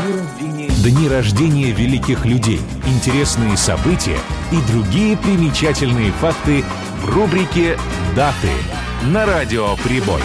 Дни рождения великих людей, интересные события и другие примечательные факты в рубрике «Даты» на Радио Прибой.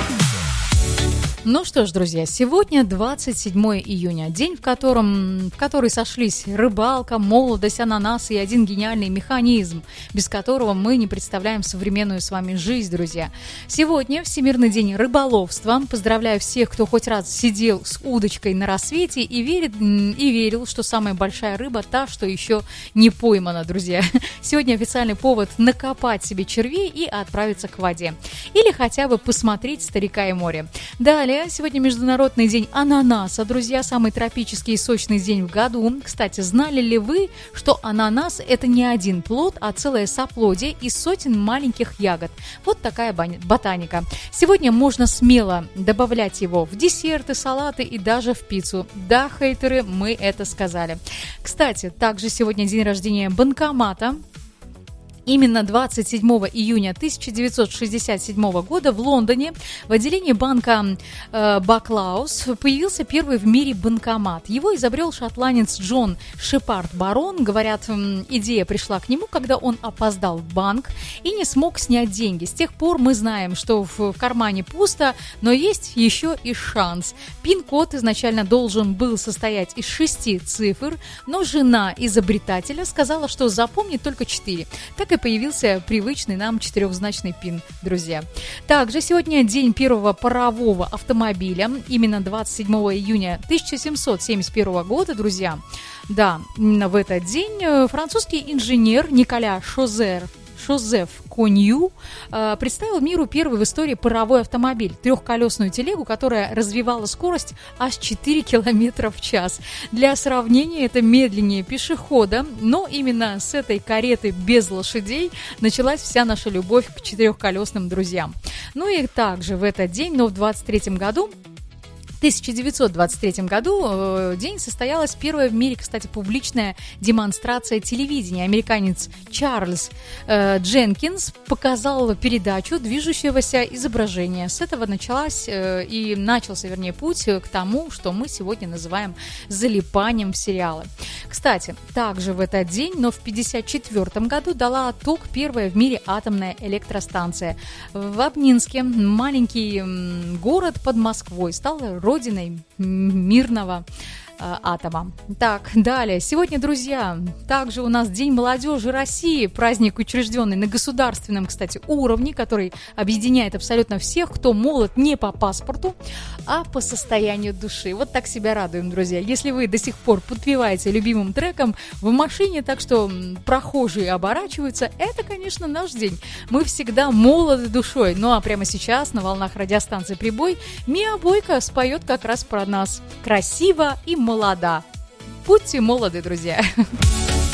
Ну что ж, друзья, сегодня 27 июня, день, в который сошлись рыбалка, молодость, ананас и один гениальный механизм, без которого мы не представляем современную с вами жизнь, друзья. Сегодня Всемирный день рыболовства. Поздравляю всех, кто хоть раз сидел с удочкой на рассвете и верил, что самая большая рыба та, что еще не поймана, друзья. Сегодня официальный повод накопать себе червей и отправиться к воде. Или хотя бы посмотреть «Старика и море». Далее, сегодня Международный день ананаса, друзья, самый тропический и сочный день в году. Кстати, знали ли вы, что ананас – это не один плод, а целое соплодие из сотен маленьких ягод? Вот такая ботаника. Сегодня можно смело добавлять его в десерты, салаты и даже в пиццу. Да, хейтеры, мы это сказали. Кстати, также сегодня день рождения банкомата. Именно 27 июня 1967 года в Лондоне в отделении банка Баклаус появился первый в мире банкомат. Его изобрел шотландец Джон Шепард Барон. Говорят, идея пришла к нему, когда он опоздал в банк и не смог снять деньги. С тех пор мы знаем, что в кармане пусто, но есть еще и шанс. Пин-код изначально должен был состоять из 6 цифр, но жена изобретателя сказала, что запомнит только 4. Так и появился привычный нам 4-значный пин, друзья. Также сегодня день первого парового автомобиля, именно 27 июня 1771 года, друзья. Да, именно в этот день французский инженер Николя Жозеф Конью представил миру первый в истории паровой автомобиль, трехколесную телегу, которая развивала скорость аж 4 км в час. Для сравнения, это медленнее пешехода, но именно с этой кареты без лошадей началась вся наша любовь к четырехколесным друзьям. Ну и также в этот день, но в 1923 году день состоялась первая в мире, кстати, публичная демонстрация телевидения. Американец Чарльз Дженкинс показал передачу движущегося изображения. С этого начался путь к тому, что мы сегодня называем залипанием в сериалы. Кстати, также в этот день, но в 1954 году дала ток первая в мире атомная электростанция. В Обнинске, маленький город под Москвой, стал родиной мирного атома. Так, далее. Сегодня, друзья, также у нас День молодежи России, праздник, учрежденный на государственном, кстати, уровне, который объединяет абсолютно всех, кто молод не по паспорту, а по состоянию души. Вот так себя радуем, друзья. Если вы до сих пор подпеваете любимым треком в машине, так что прохожие оборачиваются, это, конечно, наш день. Мы всегда молоды душой. Ну а прямо сейчас на волнах радиостанции «Прибой» Миа Бойко споет как раз про нас. Красиво и молода. Будьте молоды, друзья.